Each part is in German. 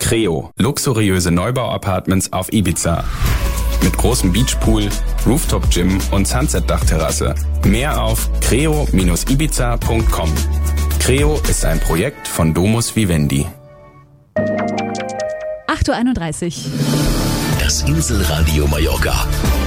Creo, luxuriöse Neubau-Apartments auf Ibiza. Mit großem Beachpool, Rooftop-Gym und Sunset-Dachterrasse. Mehr auf creo-ibiza.com. Creo ist ein Projekt von Domus Vivendi. 8.31 Uhr. Das Inselradio Mallorca.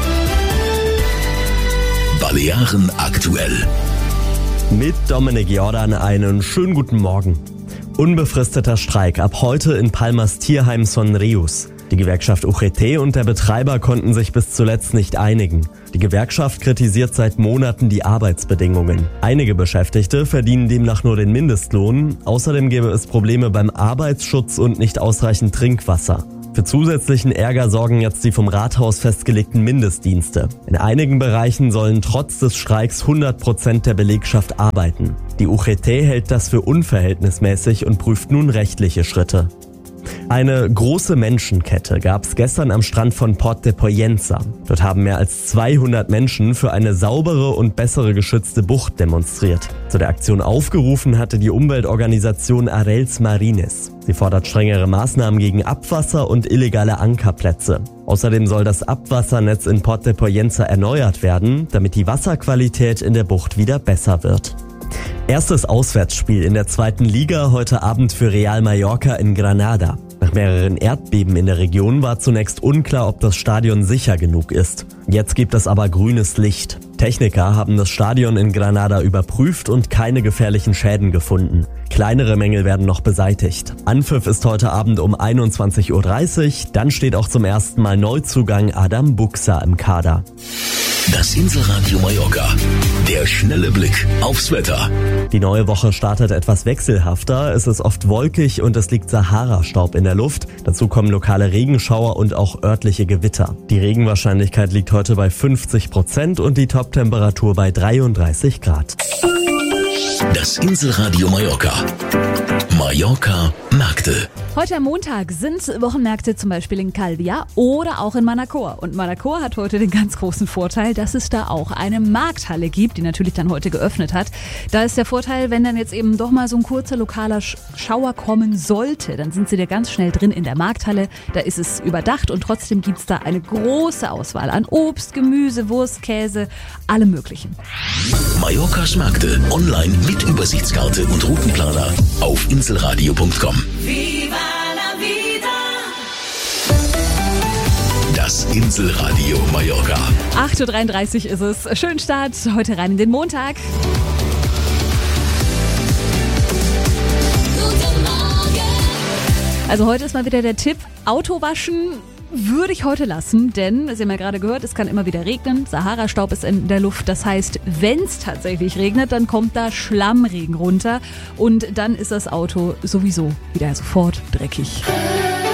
Balearen aktuell. Mit Dominik Jordan einen schönen guten Morgen. Unbefristeter Streik ab heute in Palmas Tierheim Son Rius. Die Gewerkschaft UGT und der Betreiber konnten sich bis zuletzt nicht einigen. Die Gewerkschaft kritisiert seit Monaten die Arbeitsbedingungen. Einige Beschäftigte verdienen demnach nur den Mindestlohn. Außerdem gäbe es Probleme beim Arbeitsschutz und nicht ausreichend Trinkwasser. Für zusätzlichen Ärger sorgen jetzt die vom Rathaus festgelegten Mindestdienste. In einigen Bereichen sollen trotz des Streiks 100% der Belegschaft arbeiten. Die UGT hält das für unverhältnismäßig und prüft nun rechtliche Schritte. Eine große Menschenkette gab es gestern am Strand von Port de Pollença. Dort haben mehr als 200 Menschen für eine saubere und bessere geschützte Bucht demonstriert. Zu der Aktion aufgerufen hatte die Umweltorganisation Arrels Marines. Sie fordert strengere Maßnahmen gegen Abwasser und illegale Ankerplätze. Außerdem soll das Abwassernetz in Port de Pollença erneuert werden, damit die Wasserqualität in der Bucht wieder besser wird. Erstes Auswärtsspiel in der 2. Liga heute Abend für Real Mallorca in Granada. Nach mehreren Erdbeben in der Region war zunächst unklar, ob das Stadion sicher genug ist. Jetzt gibt es aber grünes Licht. Techniker haben das Stadion in Granada überprüft und keine gefährlichen Schäden gefunden. Kleinere Mängel werden noch beseitigt. Anpfiff ist heute Abend um 21.30 Uhr. Dann steht auch zum ersten Mal Neuzugang Adam Buxa im Kader. Das Inselradio Mallorca. Der schnelle Blick aufs Wetter. Die neue Woche startet etwas wechselhafter. Es ist oft wolkig und es liegt Sahara-Staub in der Luft. Dazu kommen lokale Regenschauer und auch örtliche Gewitter. Die Regenwahrscheinlichkeit liegt heute bei 50% und die Toptemperatur bei 33 Grad. Das Inselradio Mallorca. Mallorca Märkte. Heute am Montag sind Wochenmärkte zum Beispiel in Calvià oder auch in Manacor. Und Manacor hat heute den ganz großen Vorteil, dass es da auch eine Markthalle gibt, die natürlich dann heute geöffnet hat. Da ist der Vorteil, wenn dann jetzt eben doch mal so ein kurzer lokaler Schauer kommen sollte, dann sind sie da ganz schnell drin in der Markthalle. Da ist es überdacht und trotzdem gibt's da eine große Auswahl an Obst, Gemüse, Wurst, Käse, allem Möglichen. Mallorcas Märkte online mit Übersichtskarte und Routenplaner auf inselradio.com. Das Inselradio Mallorca. 8.33 Uhr ist es. Schönen Start heute rein in den Montag. Also heute ist mal wieder der Tipp, Auto waschen würde ich heute lassen, denn, Sie haben ja gerade gehört, es kann immer wieder regnen, Sahara-Staub ist in der Luft, das heißt, wenn es tatsächlich regnet, dann kommt da Schlammregen runter und dann ist das Auto sowieso wieder sofort dreckig.